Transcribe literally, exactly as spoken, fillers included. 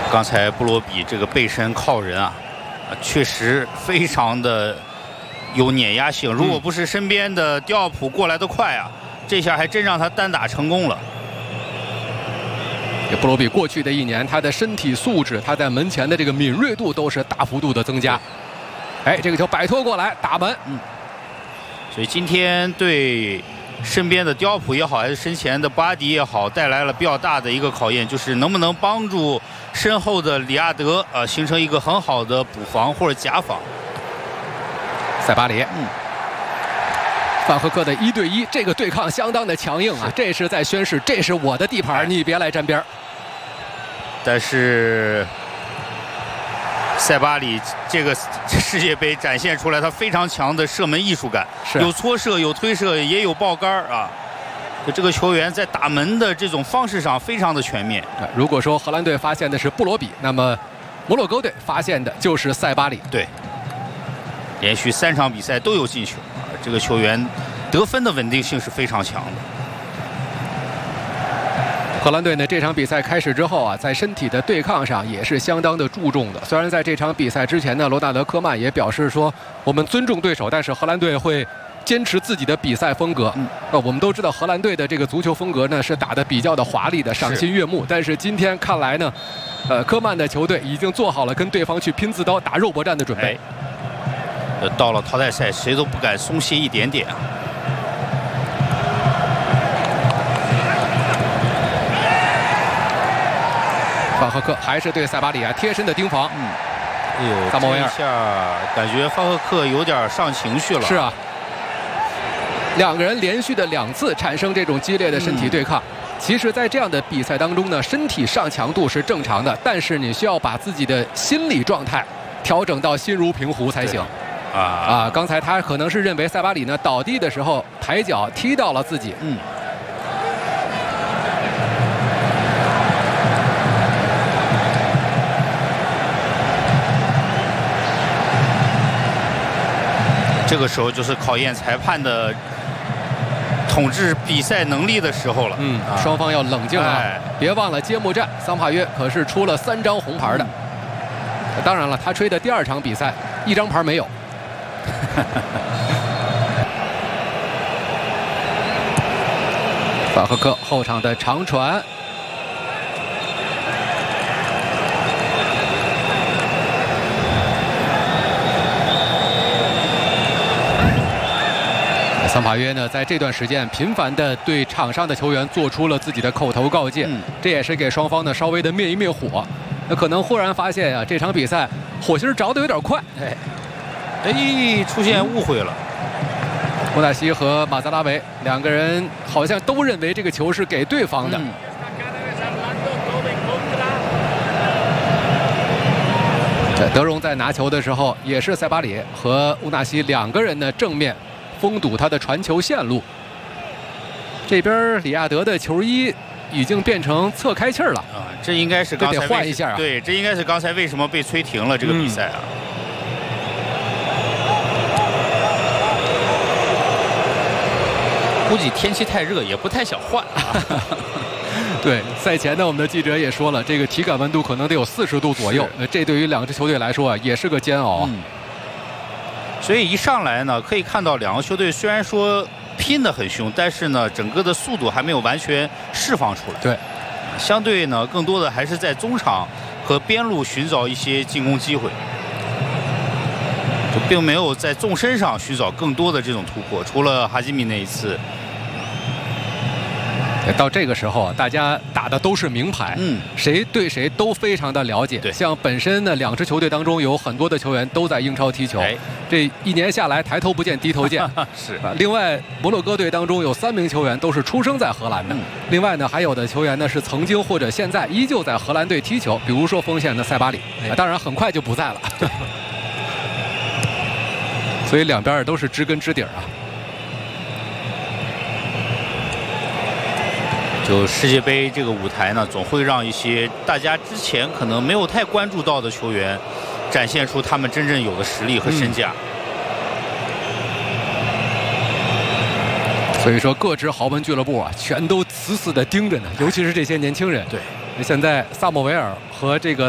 刚才布罗比这个背身靠人啊，确实非常的有碾压性。如果不是身边的迪奥普过来的快啊，这下还真让他单打成功了。 这布罗比过去的一年，他的身体素质，他在门前的这个敏锐度都是大幅度的增加。哎，这个球摆脱过来打门，嗯， 所以今天对身边的迪奥普也好，还是身前的巴迪也好，带来了比较大的一个考验，就是能不能帮助身后的里亚德呃形成一个很好的补防或者夹防。 塞巴里， 嗯， 范赫克的一对一，这个对抗相当的强硬啊，这是在宣示这是我的地盘，你别来沾边。 但是塞巴里这个世界杯展现出来他非常强的射门艺术感，有搓射，有推射，也有爆杆啊。就这个球员在打门的这种方式上非常的全面。 如果说荷兰队发现的是布罗比，那么摩洛哥队发现的就是塞巴里。 对，连续三场比赛都有进球啊，这个球员得分的稳定性是非常强的。 荷兰队呢，这场比赛开始之后啊，在身体的对抗上也是相当的注重的。虽然在这场比赛之前呢，罗纳德·科曼也表示说，我们尊重对手，但是荷兰队会坚持自己的比赛风格。嗯，那我们都知道荷兰队的这个足球风格呢，是打得比较的华丽的，赏心悦目。但是今天看来呢，呃，科曼的球队已经做好了跟对方去拼刺刀、打肉搏战的准备。 呃，到了淘汰赛，谁都不敢松懈一点点啊。 范赫克还是对塞巴里啊贴身的盯防。 嗯，哎呦， 萨莫维尔这一下感觉范赫克有点上情绪了。 是啊，两个人连续的两次产生这种激烈的身体对抗。嗯、其实，在这样的比赛当中呢，身体上强度是正常的，但是你需要把自己的心理状态调整到心如平湖才行。 啊啊！刚才他可能是认为塞巴里呢倒地的时候抬脚踢到了自己。 嗯。这个时候就是考验裁判的统治比赛能力的时候了。 嗯，啊、双方要冷静啊！哎、别忘了揭幕战，桑帕约可是出了三张红牌的。嗯、当然了，他吹的第二场比赛一张牌没有。范赫克后场的长传。桑帕约呢，在这段时间频繁地对场上的球员做出了自己的口头告诫，嗯、这也是给双方呢稍微的灭一灭火。那可能忽然发现啊，这场比赛火星着得有点快， 哎，哎，出现误会了。 穆纳西和马扎拉维两个人好像都认为这个球是给对方的。嗯、德容在拿球的时候，也是塞巴里和乌纳西两个人呢正面封堵他的传球线路。这边里亚德的球衣已经变成侧开气儿了啊！这应该是刚才得换一下啊。 对，这应该是刚才为什么被吹停了这个比赛啊？嗯、估计天气太热，也不太想换啊。 对，赛前呢，我们的记者也说了，这个体感温度可能得有四十度左右，呃，这对于两支球队来说啊，也是个煎熬。 嗯、所以一上来呢，可以看到两个球队虽然说拼得很凶，但是呢，整个的速度还没有完全释放出来。 对， 相对呢，更多的还是在中场和边路寻找一些进攻机会，就并没有在纵深上寻找更多的这种突破。除了哈基米那一次。 到这个时候，大家打的都是名牌，嗯，谁对谁都非常的了解。 对， 像本身呢，两支球队当中有很多的球员都在英超踢球，哎、这一年下来抬头不见低头见。 是啊。另外，摩洛哥队当中有三名球员都是出生在荷兰的。嗯、另外呢，还有的球员呢是曾经或者现在依旧在荷兰队踢球，比如说锋线的塞巴里，哎、当然很快就不在了。所以两边都是知根知底啊。 就世界杯这个舞台呢，总会让一些大家之前可能没有太关注到的球员，展现出他们真正有的实力和身价。 嗯、所以说，各支豪门俱乐部啊，全都死死的盯着呢，尤其是这些年轻人。 对， 现在萨莫维尔和这个